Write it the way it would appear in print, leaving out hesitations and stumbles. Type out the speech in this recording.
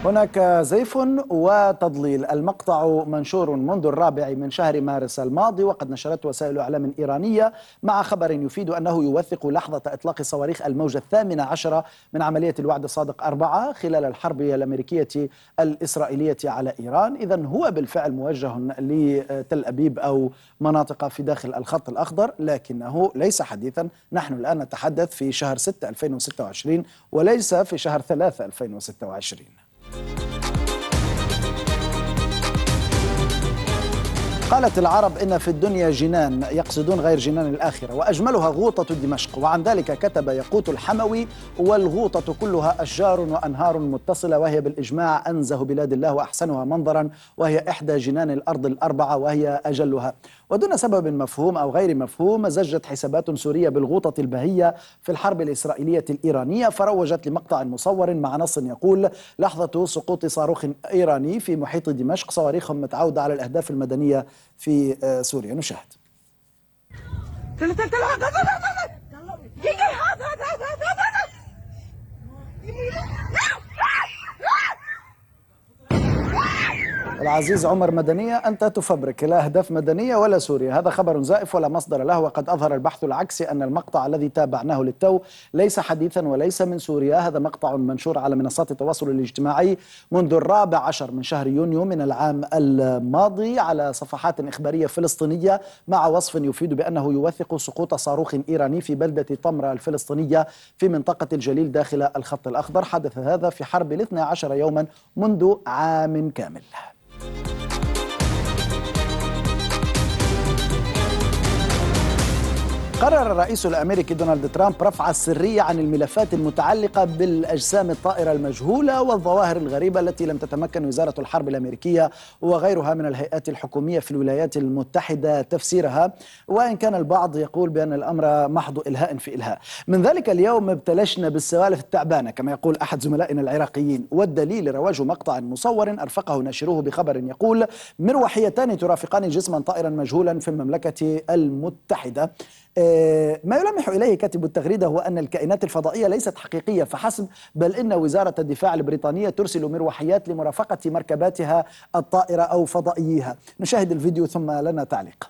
هناك زيف وتضليل. المقطع منشور منذ 4 من شهر مارس الماضي، وقد نشرته وسائل إعلام إيرانية مع خبر يفيد أنه يوثق لحظة إطلاق صواريخ الموجة 18 من عملية الوعد الصادق 4 خلال الحرب الأمريكية الإسرائيلية على إيران. إذن هو بالفعل موجه لتل أبيب أو مناطق في داخل الخط الأخضر، لكنه ليس حديثا. نحن الآن نتحدث في شهر 6 2026 وليس في شهر 3 2026. قالت العرب إن في الدنيا جنان، يقصدون غير جنان الآخرة، وأجملها غوطة دمشق. وعن ذلك كتب يقوت الحموي: والغوطة كلها أشجار وأنهار متصلة، وهي بالإجماع أنزه بلاد الله وأحسنها منظرا، وهي إحدى جنان الأرض الأربعة، وهي أجلها. ودون سبب مفهوم أو غير مفهوم زجت حسابات سورية بالغوطة البهية في الحرب الإسرائيلية الإيرانية، فروجت لمقطع مصور مع نص يقول: لحظة سقوط صاروخ إيراني في محيط دمشق، صواريخ متعودة على الأهداف المدنية في سوريا. نشاهد. العزيز عمر مدنية، أنت تفبرك، لا أهداف مدنية ولا سوريا، هذا خبر زائف ولا مصدر له. وقد أظهر البحث العكسي أن المقطع الذي تابعناه للتو ليس حديثا وليس من سوريا. هذا مقطع منشور على منصات التواصل الاجتماعي منذ 14 من شهر يونيو من العام الماضي على صفحات إخبارية فلسطينية، مع وصف يفيد بأنه يوثق سقوط صاروخ إيراني في بلدة طمرة الفلسطينية في منطقة الجليل داخل الخط الأخضر. حدث هذا في حرب 12 يوما منذ عام كامل. قرر الرئيس الأمريكي دونالد ترامب رفع السرية عن الملفات المتعلقة بالأجسام الطائرة المجهولة والظواهر الغريبة التي لم تتمكن وزارة الحرب الأمريكية وغيرها من الهيئات الحكومية في الولايات المتحدة تفسيرها، وإن كان البعض يقول بأن الأمر محض إلهاء في إلهاء. من ذلك اليوم ابتلشنا بالسوالف التعبانة كما يقول أحد زملائنا العراقيين، والدليل رواج مقطع مصور أرفقه ناشروه بخبر يقول: مروحيتان ترافقان جسما طائرا مجهولا في المملكة المتحدة. ما يلمح إليه كاتب التغريدة هو أن الكائنات الفضائية ليست حقيقية فحسب، بل إن وزارة الدفاع البريطانية ترسل مروحيات لمرافقة مركباتها الطائرة أو فضائيها. نشاهد الفيديو ثم لنا تعليق.